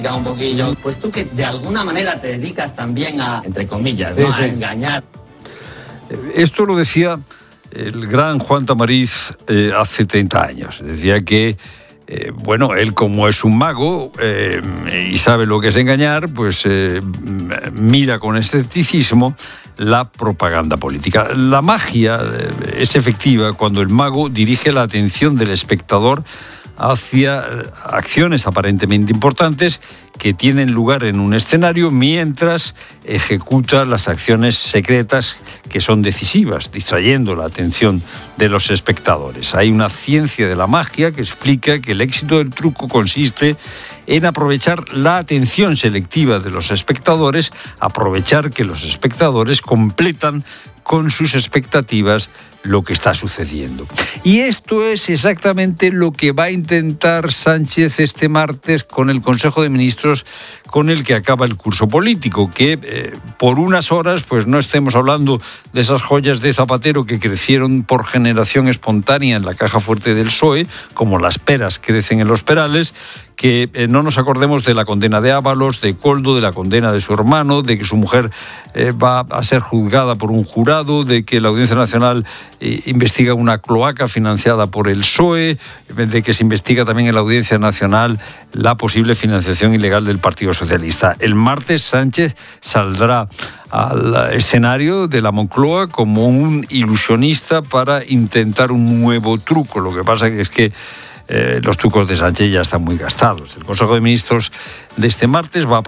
Un poquillo, pues tú que de alguna manera te dedicas también a, entre comillas, ¿no? A engañar. Esto lo decía el gran Juan Tamariz hace 30 años. Decía que, él como es un mago y sabe lo que es engañar, pues mira con escepticismo la propaganda política. La magia es efectiva cuando el mago dirige la atención del espectador hacia acciones aparentemente importantes que tienen lugar en un escenario mientras ejecuta las acciones secretas que son decisivas, distrayendo la atención de los espectadores. Hay una ciencia de la magia que explica que el éxito del truco consiste en aprovechar la atención selectiva de los espectadores, aprovechar que los espectadores completan con sus expectativas lo que está sucediendo. Y esto es exactamente lo que va a intentar Sánchez este martes con el Consejo de Ministros con el que acaba el curso político, que por unas horas pues no estemos hablando de esas joyas de Zapatero que crecieron por generación espontánea en la caja fuerte del PSOE, como las peras crecen en los perales, que no nos acordemos de la condena de Ábalos, de Koldo, de la condena de su hermano, de que su mujer va a ser juzgada por un jurado, de que la Audiencia Nacional investiga una cloaca financiada por el PSOE, de que se investiga también en la Audiencia Nacional la posible financiación ilegal del Partido Socialista. El martes Sánchez saldrá al escenario de la Moncloa como un ilusionista para intentar un nuevo truco. Lo que pasa es que los trucos de Sánchez ya están muy gastados. El Consejo de Ministros de este martes va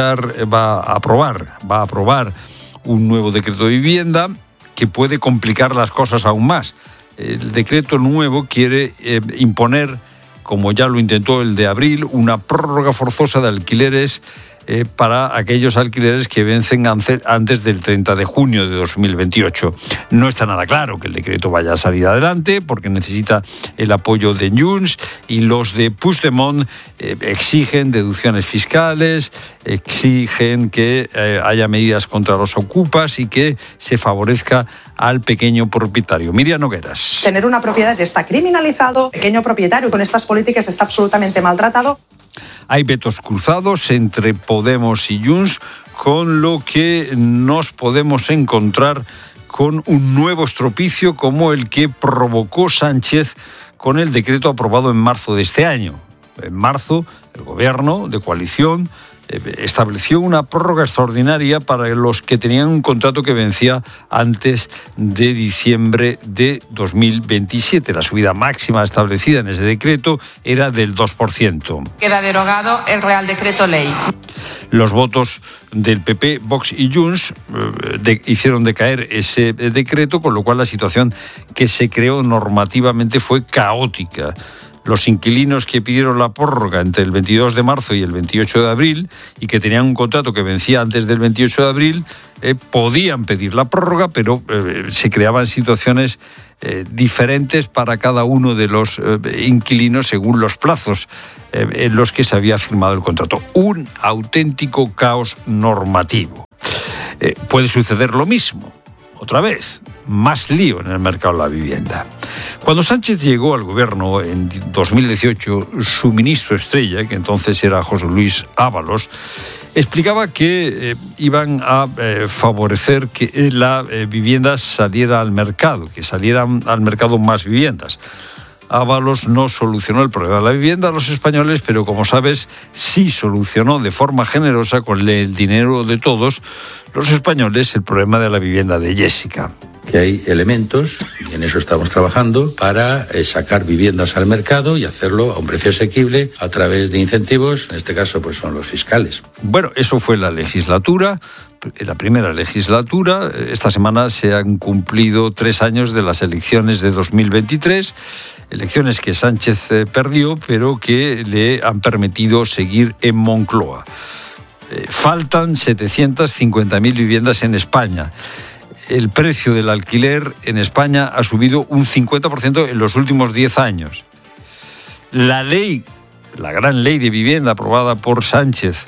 a aprobar un nuevo decreto de vivienda que puede complicar las cosas aún más. El decreto nuevo quiere imponer, como ya lo intentó el de abril, una prórroga forzosa de alquileres para aquellos alquileres que vencen antes del 30 de junio de 2028. No está nada claro que el decreto vaya a salir adelante porque necesita el apoyo de Junts, y los de Puigdemont exigen deducciones fiscales, exigen que haya medidas contra los ocupas y que se favorezca al pequeño propietario. Miriam Nogueras. Tener una propiedad está criminalizado, el pequeño propietario con estas políticas está absolutamente maltratado. Hay vetos cruzados entre Podemos y Junts, con lo que nos podemos encontrar con un nuevo estropicio como el que provocó Sánchez con el decreto aprobado en marzo de este año. En marzo, el gobierno de coalición estableció una prórroga extraordinaria para los que tenían un contrato que vencía antes de diciembre de 2027. La subida máxima establecida en ese decreto era del 2%. Queda derogado el Real Decreto Ley. Los votos del PP, Vox y Junts hicieron decaer ese decreto, con lo cual la situación que se creó normativamente fue caótica. Los inquilinos que pidieron la prórroga entre el 22 de marzo y el 28 de abril y que tenían un contrato que vencía antes del 28 de abril podían pedir la prórroga, pero se creaban situaciones diferentes para cada uno de los inquilinos según los plazos en los que se había firmado el contrato. Un auténtico caos normativo. Puede suceder lo mismo, otra vez, más lío en el mercado de la vivienda. Cuando Sánchez llegó al gobierno en 2018, su ministro estrella, que entonces era José Luis Ábalos, explicaba que iban a favorecer que la vivienda saliera al mercado, que salieran al mercado más viviendas. Ábalos no solucionó el problema de la vivienda a los españoles, pero como sabes, sí solucionó de forma generosa, con el dinero de todos los españoles, el problema de la vivienda de Jessica. Que hay elementos, y en eso estamos trabajando, para sacar viviendas al mercado y hacerlo a un precio asequible a través de incentivos, en este caso pues son los fiscales. Bueno, eso fue la legislatura, la primera legislatura. Esta semana se han cumplido 3 años de las elecciones de 2023, elecciones que Sánchez perdió, pero que le han permitido seguir en Moncloa. Faltan 750.000 viviendas en España. El precio del alquiler en España ha subido un 50% en los últimos 10 años. La gran ley de vivienda aprobada por Sánchez,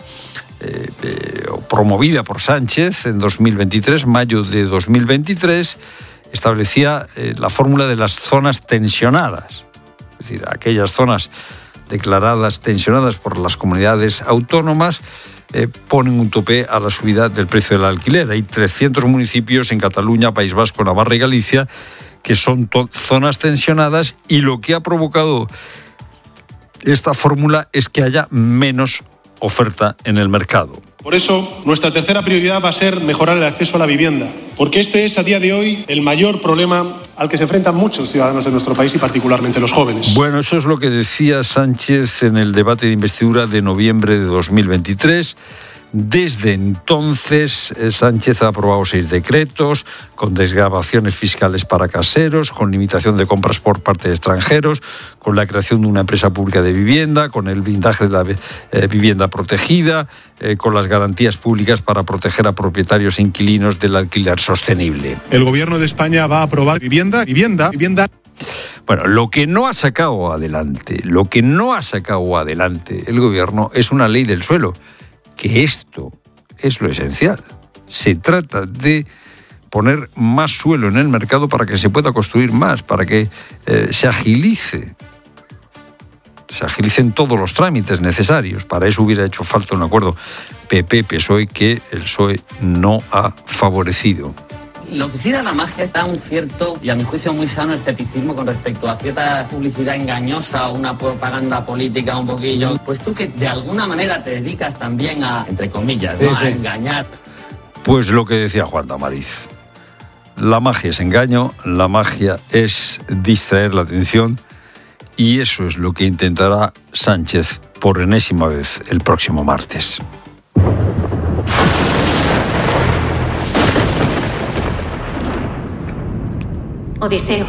promovida por Sánchez en 2023, mayo de 2023, establecía la fórmula de las zonas tensionadas. Es decir, aquellas zonas declaradas tensionadas por las comunidades autónomas, ponen un tope a la subida del precio del alquiler. Hay 300 municipios en Cataluña, País Vasco, Navarra y Galicia que son zonas tensionadas, y lo que ha provocado esta fórmula es que haya menos oferta en el mercado. Por eso, nuestra tercera prioridad va a ser mejorar el acceso a la vivienda, porque este es a día de hoy el mayor problema al que se enfrentan muchos ciudadanos de nuestro país y particularmente los jóvenes. Bueno, eso es lo que decía Sánchez en el debate de investidura de noviembre de 2023. Desde entonces, Sánchez ha aprobado 6 decretos con desgravaciones fiscales para caseros, con limitación de compras por parte de extranjeros, con la creación de una empresa pública de vivienda, con el blindaje de la vivienda protegida, con las garantías públicas para proteger a propietarios e inquilinos del alquiler sostenible. El Gobierno de España va a aprobar vivienda. Bueno, lo que no ha sacado adelante el Gobierno es una ley del suelo, que esto es lo esencial. Se trata de poner más suelo en el mercado para que se pueda construir más, para que se agilicen todos los trámites necesarios. Para eso hubiera hecho falta un acuerdo PP-PSOE que el PSOE no ha favorecido. Lo que sí da la magia está un cierto, y a mi juicio muy sano, escepticismo con respecto a cierta publicidad engañosa o una propaganda política un poquillo. Pues tú que de alguna manera te dedicas también a, entre comillas, ¿no? A engañar. Pues lo que decía Juan Tamariz. La magia es engaño, la magia es distraer la atención, y eso es lo que intentará Sánchez por enésima vez el próximo martes. Odiseo.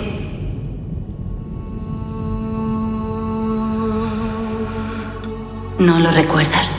¿No lo recuerdas?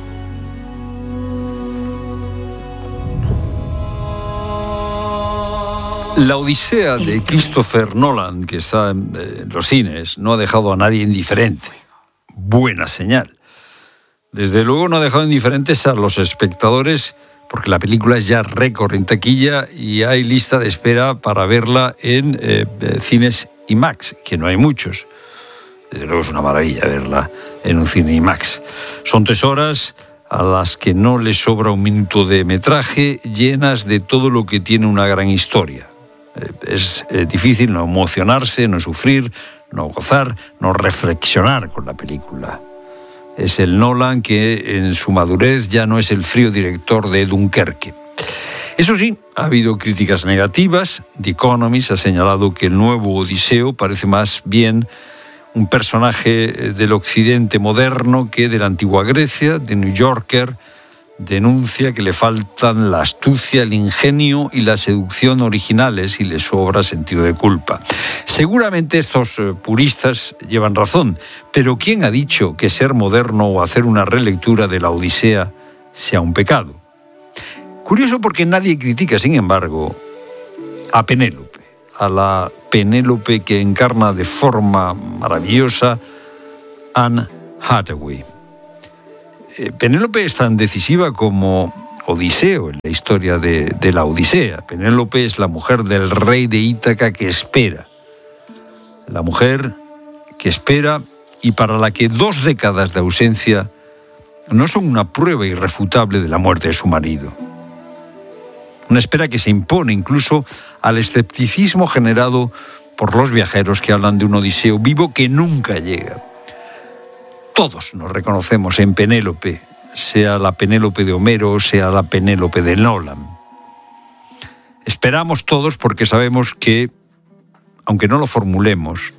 La Odisea de Christopher Nolan, que está en los cines, no ha dejado a nadie indiferente. Buena señal. Desde luego no ha dejado indiferentes a los espectadores, porque la película es ya récord en taquilla y hay lista de espera para verla en cines IMAX, que no hay muchos. Desde luego es una maravilla verla en un cine IMAX. Son 3 horas a las que no le sobra un minuto de metraje, llenas de todo lo que tiene una gran historia. Es difícil no emocionarse, no sufrir, no gozar, no reflexionar con la película. Es el Nolan que en su madurez ya no es el frío director de Dunkerque. Eso sí, ha habido críticas negativas. The Economist ha señalado que el nuevo Odiseo parece más bien un personaje del occidente moderno que de la antigua Grecia. The New Yorker denuncia que le faltan la astucia, el ingenio y la seducción originales y le sobra sentido de culpa. Seguramente estos puristas llevan razón, pero ¿quién ha dicho que ser moderno o hacer una relectura de la Odisea sea un pecado? Curioso porque nadie critica, sin embargo, a Penélope, a la Penélope que encarna de forma maravillosa Anne Hathaway. Penélope es tan decisiva como Odiseo en la historia de la Odisea. Penélope es la mujer del rey de Ítaca que espera. La mujer que espera y para la que 2 décadas de ausencia no son una prueba irrefutable de la muerte de su marido. Una espera que se impone incluso al escepticismo generado por los viajeros que hablan de un Odiseo vivo que nunca llega. Todos nos reconocemos en Penélope, sea la Penélope de Homero, sea la Penélope de Nolan. Esperamos todos porque sabemos que, aunque no lo formulemos,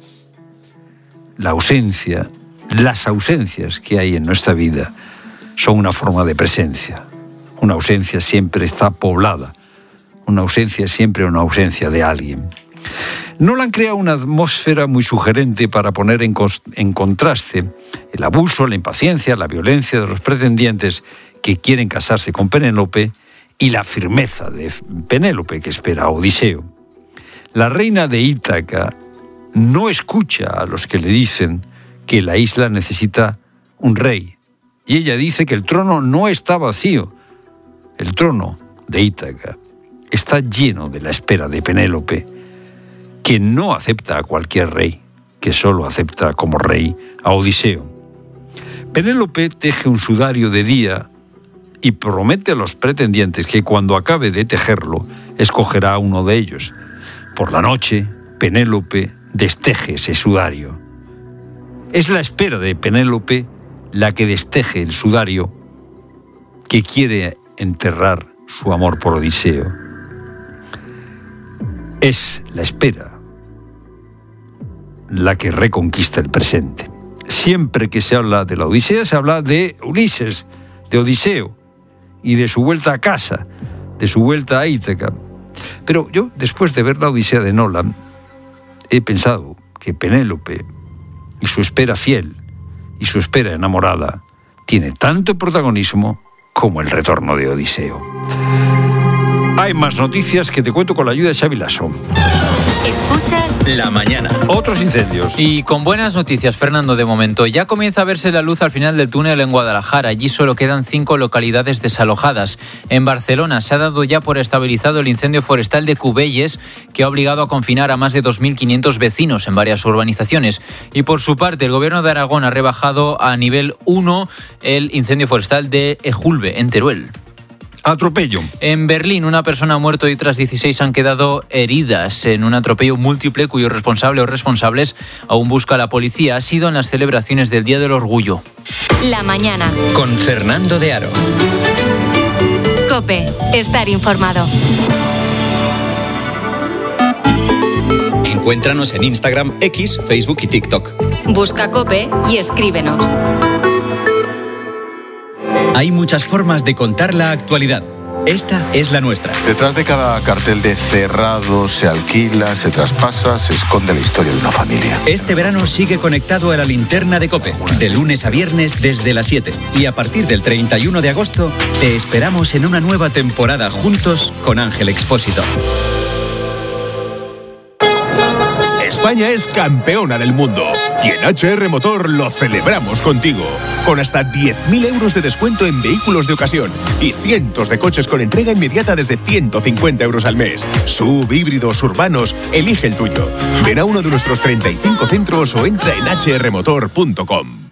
la ausencia, las ausencias que hay en nuestra vida son una forma de presencia. Una ausencia siempre está poblada. Una ausencia es siempre una ausencia de alguien. Nolan crea una atmósfera muy sugerente para poner en contraste el abuso, la impaciencia, la violencia de los pretendientes que quieren casarse con Penélope y la firmeza de Penélope que espera a Odiseo. La reina de Ítaca no escucha a los que le dicen que la isla necesita un rey. Y ella dice que el trono no está vacío. El trono de Ítaca está lleno de la espera de Penélope, que no acepta a cualquier rey, que solo acepta como rey a Odiseo. Penélope teje un sudario de día y promete a los pretendientes que cuando acabe de tejerlo, escogerá uno de ellos. Por la noche, Penélope desteje ese sudario. Es la espera de Penélope la que desteje el sudario que quiere enterrar su amor por Odiseo. Es la espera la que reconquista el presente. Siempre que se habla de la Odisea, se habla de Ulises, de Odiseo, y de su vuelta a casa, de su vuelta a Ítaca. Pero yo, después de ver la Odisea de Nolan, he pensado que Penélope y su espera fiel y su espera enamorada tiene tanto protagonismo como el retorno de Odiseo. Hay más noticias que te cuento con la ayuda de Xavi Lasso. Escuchas La Mañana. Otros incendios. Y con buenas noticias, Fernando, de momento. Ya comienza a verse la luz al final del túnel en Guadalajara. Allí solo quedan 5 localidades desalojadas. En Barcelona se ha dado ya por estabilizado el incendio forestal de Cubelles, que ha obligado a confinar a más de 2.500 vecinos en varias urbanizaciones. Y por su parte, el Gobierno de Aragón ha rebajado a nivel 1 el incendio forestal de Ejulbe, en Teruel. Atropello. En Berlín, una persona ha muerto y otras 16 han quedado heridas en un atropello múltiple cuyo responsable o responsables aún busca la policía. Ha sido en las celebraciones del Día del Orgullo. La Mañana. Con Fernando de Aro. COPE. Estar informado. Encuéntranos en Instagram, X, Facebook y TikTok. Busca COPE y escríbenos. Hay muchas formas de contar la actualidad. Esta es la nuestra. Detrás de cada cartel de cerrado, se alquila, se traspasa, se esconde la historia de una familia. Este verano sigue conectado a la linterna de COPE, de lunes a viernes desde las 7. Y a partir del 31 de agosto, te esperamos en una nueva temporada juntos con Ángel Expósito. España es campeona del mundo y en HR Motor lo celebramos contigo. Con hasta 10.000 euros de descuento en vehículos de ocasión y cientos de coches con entrega inmediata desde 150 euros al mes. SUV, híbridos, urbanos, elige el tuyo. Ven a uno de nuestros 35 centros o entra en hrmotor.com.